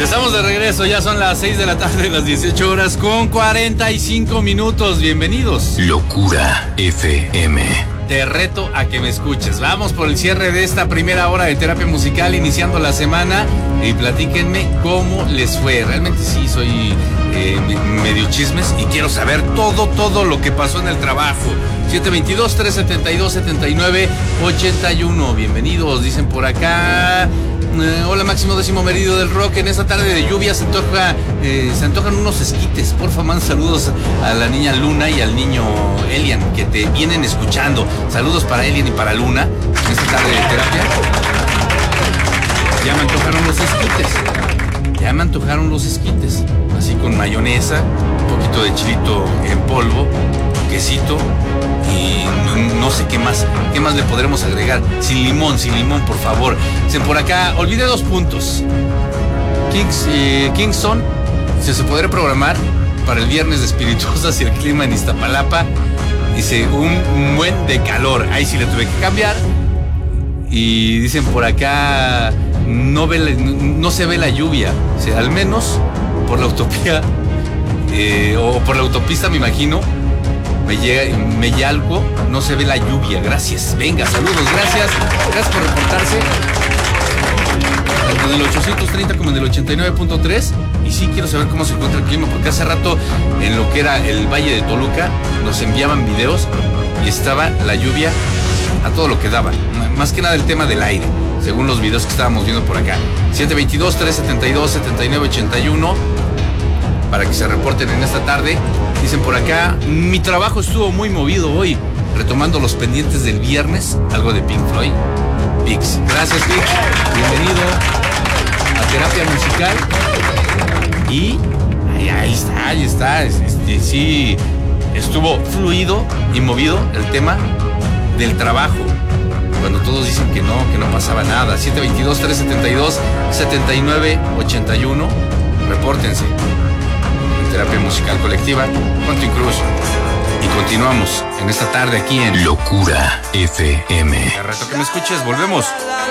Estamos de regreso, ya son las 6 de la tarde, las 18 horas con 45 minutos. Bienvenidos. Locura FM. Te reto a que me escuches. Vamos por el cierre de esta primera hora de terapia musical, iniciando la semana. Y platíquenme cómo les fue. Realmente sí, soy medio chismes y quiero saber todo lo que pasó en el trabajo. 722-372-7981. Bienvenidos, dicen por acá. Hola, máximo décimo meridio del rock. En esta tarde de lluvia se antojan unos esquites. Porfa, man, saludos a la niña Luna y al niño Elian, que te vienen escuchando. Saludos para Elian y para Luna en esta tarde de terapia. Ya me antojaron los esquites. Así con mayonesa, un poquito de chilito en polvo, quesito y no sé qué más le podremos agregar. Sin limón, por favor. Dicen por acá, olvidé 2 puntos. Kingston, si se podría programar para el viernes de Espirituosas y el clima en Iztapalapa. Dice, un buen de calor. Ahí sí le tuve que cambiar. Y dicen por acá, no se ve la lluvia. O sea, al menos por la utopía o por la autopista, me imagino, Mellalco, no se ve la lluvia. Gracias. Venga, saludos, gracias por reportarse. Tanto en el 830 como en el 89.3. Y sí quiero saber cómo se encuentra el clima, porque hace rato en lo que era el Valle de Toluca nos enviaban videos y estaba la lluvia a todo lo que daba. Más que nada el tema del aire, según los videos que estábamos viendo por acá. 722-372-7981 para que se reporten en esta tarde. Dicen por acá, mi trabajo estuvo muy movido hoy, retomando los pendientes del viernes. Algo de Pink Floyd. Pix. Gracias, Pix. Bienvenido a terapia musical. Y ahí está. Sí, estuvo fluido y movido el tema del trabajo. Cuando todos dicen que no pasaba nada. 722-372-7981. Repórtense. Terapia musical colectiva, Quantum Cruz. Y continuamos en esta tarde aquí en Locura FM. Te reto que me escuches, volvemos.